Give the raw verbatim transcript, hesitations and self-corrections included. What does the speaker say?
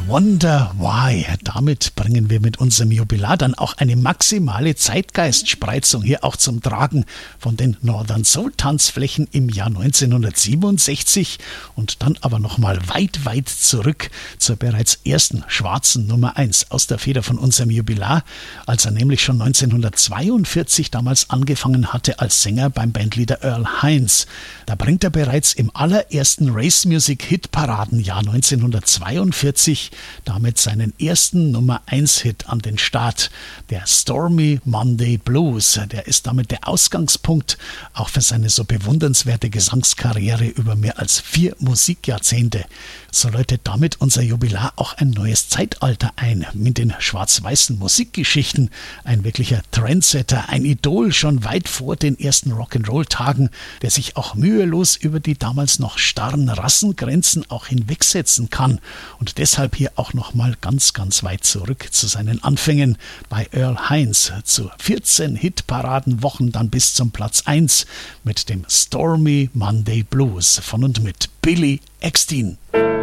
Wonder Why. Damit bringen wir mit unserem Jubilar dann auch eine maximale Zeitgeistspreizung hier auch zum Tragen von den Northern Soul Tanzflächen im Jahr neunzehnhundertsiebenundsechzig und dann aber nochmal weit, weit zurück zur bereits ersten schwarzen Nummer eins aus der Feder von unserem Jubilar, als er nämlich schon neunzehnhundertzweiundvierzig damals angefangen hatte als Sänger beim Bandleader Earl Hines. Da bringt er bereits im allerersten Race Music Hitparadenjahr neunzehnhundertzweiundvierzig damit seinen ersten Nummer eins Hit an den Start. Der Stormy Monday Blues, der ist damit der Ausgangspunkt auch für seine so bewundernswerte Gesangskarriere über mehr als vier Musikjahrzehnte. So läutet damit unser Jubilar auch ein neues Zeitalter ein mit den schwarz-weißen Musikgeschichten. Ein wirklicher Trendsetter, ein Idol schon weit vor den ersten Rock'n'Roll-Tagen, der sich auch mühelos über die damals noch starren Rassengrenzen auch hinwegsetzen kann und deshalb hier auch nochmal ganz, ganz weit zurück zu seinen Anfängen bei Earl Hines, zu vierzehn Hitparadenwochen dann bis zum Platz eins mit dem Stormy Monday Blues von und mit Billy Eckstine.